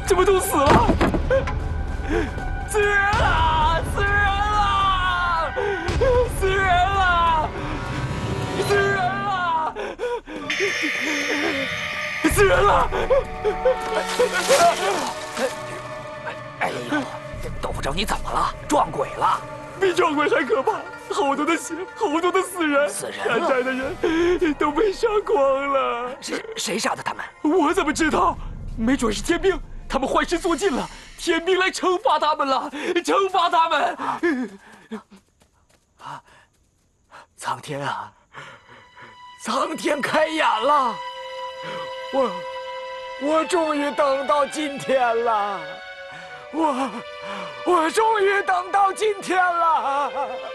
怎么都死了？死人了！死人了！死人了！死人了！死人了！ 哎呦，豆腐渣，你怎么了？撞鬼了？ 比撞鬼还可怕！好多的血，好多的死人， 死人山寨的人都被杀光了。 谁杀的他们？ 我怎么知道？没准是天兵，他们坏事做尽了，天兵来惩罚他们了，惩罚他们！ 苍天啊，苍天开眼了！我终于等到今天了，我终于等到今天了。